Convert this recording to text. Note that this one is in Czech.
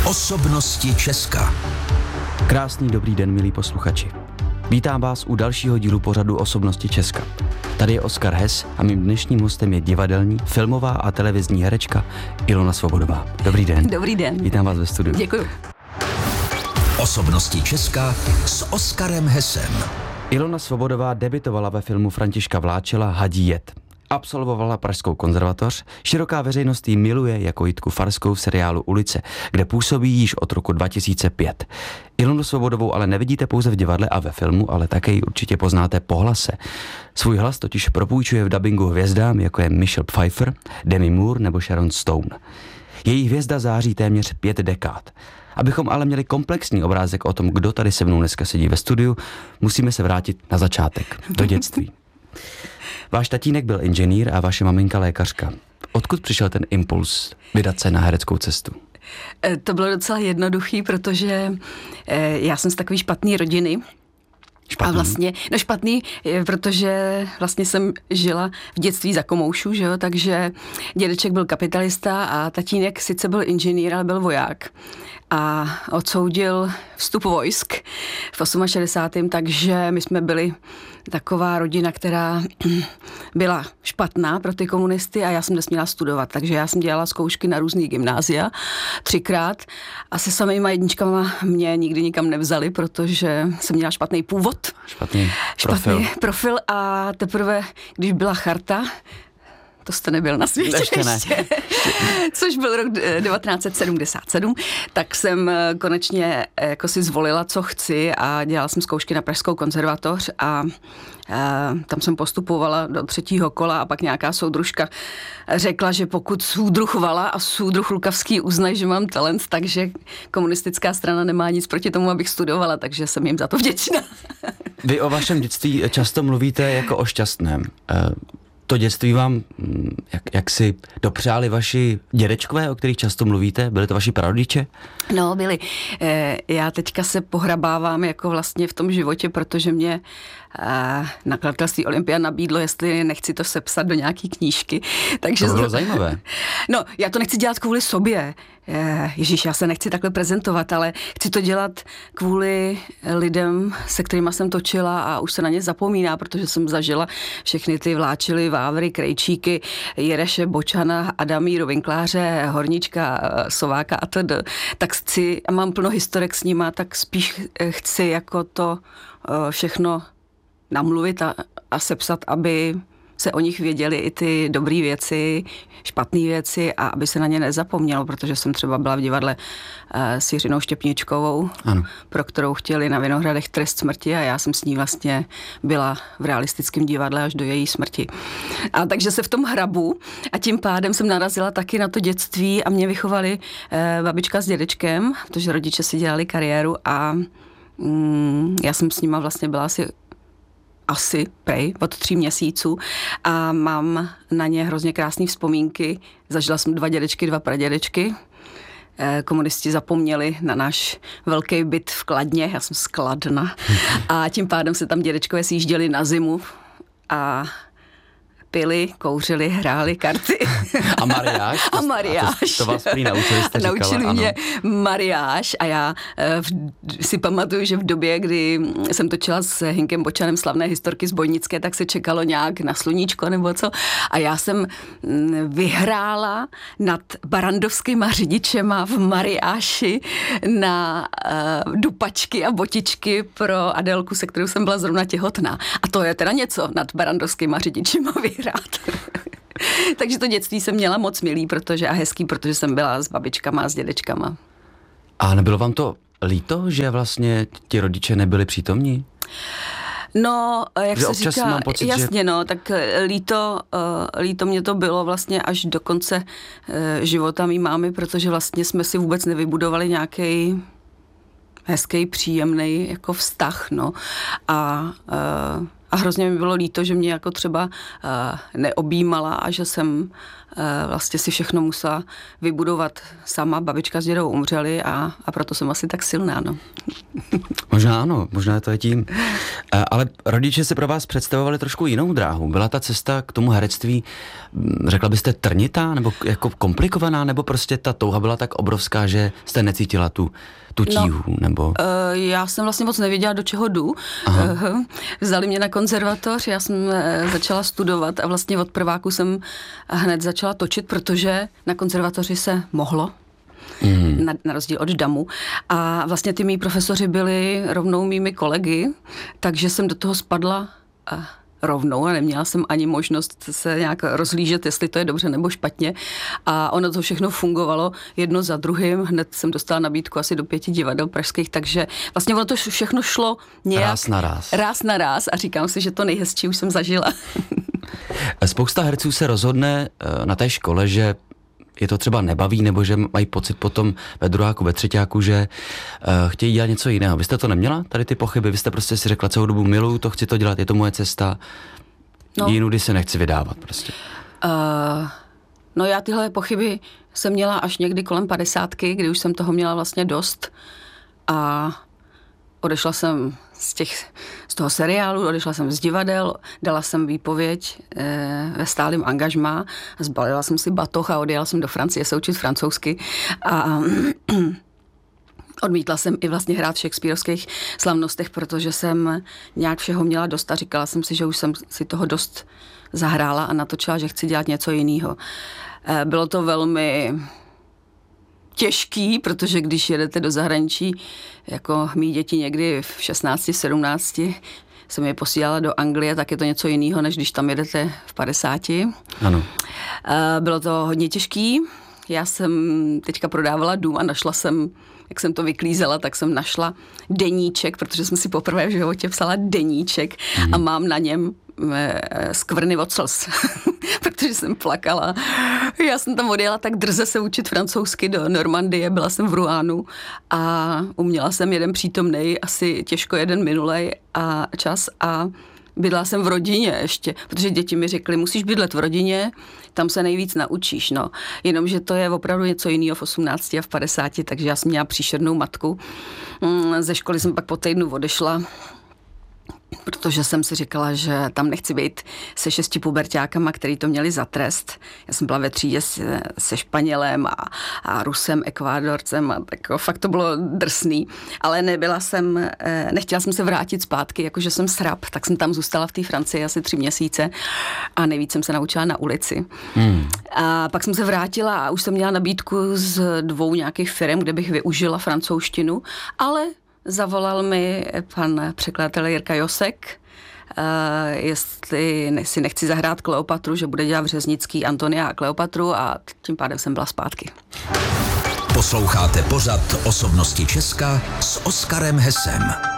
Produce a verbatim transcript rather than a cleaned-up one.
Osobnosti Česka. Krásný dobrý den, milí posluchači. Vítám vás u dalšího dílu pořadu Osobnosti Česka. Tady je Oskar Hess a mým dnešním hostem je divadelní, filmová a televizní herečka Ilona Svobodová. Dobrý den. Dobrý den. Vítám vás ve studiu. Děkuju. Osobnosti Česka s Oskarem Hessem. Ilona Svobodová debitovala ve filmu Františka Vláčela Hadí jed. Absolvovala Pražskou konzervatoř, široká veřejnost ji miluje jako Jitku Farskou v seriálu Ulice, kde působí již od roku dva tisíce pět. Ilonu Svobodovou ale nevidíte pouze v divadle a ve filmu, ale také ji určitě poznáte po hlase. Svůj hlas totiž propůjčuje v dabingu hvězdám, jako je Michelle Pfeiffer, Demi Moore nebo Sharon Stone. Její hvězda září téměř pět dekád. Abychom ale měli komplexní obrázek o tom, kdo tady se mnou dneska sedí ve studiu, musíme se vrátit na začátek, do dětství. Váš tatínek byl inženýr a vaše maminka lékařka. Odkud přišel ten impuls vydat se na hereckou cestu? To bylo docela jednoduchý, protože já jsem z takové špatné rodiny. Špatný. A vlastně, no špatný, protože vlastně jsem žila v dětství za komoušů, že jo, takže dědeček byl kapitalista a tatínek sice byl inženýr, ale byl voják. A odsoudil vstup vojsk v šedesátém osmém takže my jsme byli taková rodina, která byla špatná pro ty komunisty a já jsem nesměla studovat, takže já jsem dělala zkoušky na různý gymnázia třikrát a se samýma jedničkama mě nikdy nikam nevzali, protože jsem měla špatný původ. Špatný profil. Špatný profil a teprve, když byla charta, to jste nebyl na světě ještě, ne. ještě. Což byl rok devatenáct set sedmdesát sedm, tak jsem konečně jako si zvolila, co chci a dělala jsem zkoušky na Pražskou konzervatoř a, a tam jsem postupovala do třetího kola a pak nějaká soudružka řekla, že pokud soudruh Vala a soudruh Lukavský uznají, že mám talent, takže komunistická strana nemá nic proti tomu, abych studovala, takže jsem jim za to vděčná. Vy o vašem dětství často mluvíte jako o šťastném. To dětství vám, jak, jak si dopřáli vaši dědečkové, o kterých často mluvíte? Byli to vaši prarodiče? No, byli. Já teďka se pohrabávám jako vlastně v tom životě, protože mě nakladatelství Olympia nabídlo, jestli nechci to sepsat do nějaký knížky. Takže to bylo zajímavé. No, já to nechci dělat kvůli sobě. Ježíš, já se nechci takhle prezentovat, ale chci to dělat kvůli lidem, se kterými jsem točila a už se na ně zapomíná, protože jsem zažila všechny ty Vláčely, Vávry, Krejčíky, Jireše, Bočana, Adamíru, Vinkláře, Horníčka, Sováka a td. Tak chci, a mám plno historek s nima, tak spíš chci jako to všechno namluvit a, a sepsat, aby se o nich věděli i ty dobré věci, špatné věci a aby se na ně nezapomnělo, protože jsem třeba byla v divadle uh, s Jiřinou Štěpníčkovou, ano. pro kterou chtěli na Vinohradech trest smrti a já jsem s ní vlastně byla v realistickém divadle až do její smrti. A takže se v tom hrabu a tím pádem jsem narazila taky na to dětství a mě vychovali uh, babička s dědečkem, protože rodiče si dělali kariéru a mm, já jsem s nima vlastně byla asi asi prej od tří měsíců a mám na ně hrozně krásné vzpomínky. Zažila jsem dva dědečky, dva pradědečky. Komunisti zapomněli na náš velký byt v Kladně, já jsem z Kladna a tím pádem se tam dědečkové sjížděli na zimu a pili, kouřili, hráli karty. A mariáš? A mariáš. To, to vás prý naučili, jste říkala. Naučili ano. mě mariáš a já v, si pamatuju, že v době, kdy jsem točila s Hinkem Bočanem slavné historky z Bojnické, tak se čekalo nějak na sluníčko nebo co. A já jsem vyhrála nad barandovskýma řidičema v mariáši na uh, dupačky a botičky pro Adélku, se kterou jsem byla zrovna těhotná. A to je teda něco nad barandovskýma řidičema vyhrát. Takže to dětství jsem měla moc milý, protože a hezký, protože jsem byla s babičkama a s dědečkama. A nebylo vám to líto, že vlastně ti rodiče nebyli přítomní? No, jak že se říká, mám pocit, jasně, že... no, tak líto, uh, líto mě to bylo vlastně až do konce uh, života mý mámy, protože vlastně jsme si vůbec nevybudovali nějaký hezký, příjemný jako vztah, no. A uh, A hrozně mi bylo líto, že mě jako třeba uh, neobjímala a že jsem vlastně si všechno musela vybudovat sama. Babička s dědou umřeli a, a proto jsem asi tak silná, no. Možná ano, možná to je tím. Ale rodiče si pro vás představovali trošku jinou dráhu. Byla ta cesta k tomu herectví, řekla byste, trnitá nebo jako komplikovaná, nebo prostě ta touha byla tak obrovská, že jste necítila tu, tu tíhu, no, nebo... Uh, já jsem vlastně moc nevěděla, do čeho jdu. Uh, vzali mě na konzervatoř, já jsem uh, začala studovat a vlastně od prváku jsem hned začala točit, protože na konzervatoři se mohlo. Mm. Na, na rozdíl od damu. A vlastně ty mý profesoři byli rovnou mými kolegy, takže jsem do toho spadla a rovnou a neměla jsem ani možnost se nějak rozhlížet, jestli to je dobře nebo špatně. A ono to všechno fungovalo jedno za druhým. Hned jsem dostala nabídku asi do pěti divadel pražských, takže vlastně ono to všechno šlo nějak... Ráz na ráz. Ráz na ráz a říkám si, že to nejhezčí už jsem zažila. Spousta herců se rozhodne na té škole, že je to třeba nebaví, nebo že mají pocit potom ve druháku, ve třetíku, že uh, chtějí dělat něco jiného. Vy jste to neměla, tady ty pochyby? Vy jste prostě si řekla celou dobu, miluju to, chci to dělat, je to moje cesta, no, jinudy se nechci vydávat prostě. Uh, no já tyhle pochyby jsem měla až někdy kolem padesátky, kdy už jsem toho měla vlastně dost a odešla jsem z, těch, z toho seriálu, odešla jsem z divadel, dala jsem výpověď e, ve stálém angažmá, zbalila jsem si batoh a odjela jsem do Francie se učit francouzsky a odmítla jsem i vlastně hrát v shakespearovských slavnostech, protože jsem nějak všeho měla dost a říkala jsem si, že už jsem si toho dost zahrála a natočila, že chci dělat něco jiného. E, bylo to velmi... těžký, protože když jedete do zahraničí, jako mý děti někdy v šestnácti, sedmnácti, jsem je posílala do Anglie, tak je to něco jiného, než když tam jedete v padesáti. Ano. Bylo to hodně těžký. Já jsem teďka prodávala dům a našla jsem, jak jsem to vyklízela, tak jsem našla deníček, protože jsem si poprvé v životě psala deníček mm. a mám na něm skvrny od slz, protože jsem plakala. Já jsem tam odjela tak drze se učit francouzsky do Normandie, byla jsem v Roanu a uměla jsem jeden přítomnej, asi těžko jeden minulej a čas a bydla jsem v rodině ještě, protože děti mi řekly, musíš bydlet v rodině, tam se nejvíc naučíš, no. Jenomže to je opravdu něco jiného v osmnácti a v padesáti, takže já jsem měla příšernou matku. Ze školy jsem pak po týdnu odešla, protože jsem si říkala, že tam nechci být se šesti puberťákama, který to měli za trest. Já jsem byla ve třídě se, se Španělem a, a Rusem, Ekvádorcem a tak fakt to bylo drsný. Ale nebyla jsem, nechtěla jsem se vrátit zpátky, jakože jsem srab, tak jsem tam zůstala v té Francii asi tři měsíce a nejvíc jsem se naučila na ulici. Hmm. A pak jsem se vrátila a už jsem měla nabídku z dvou nějakých firm, kde bych využila francouzštinu, ale zavolal mi pan překladatel Jirka Josek, uh, jestli si nechci zahrát Kleopatru, že bude dělat v Řeznický Antonia a Kleopatru a tím pádem jsem byla zpátky. Posloucháte pořad Osobnosti Česka s Oskarem Hesem.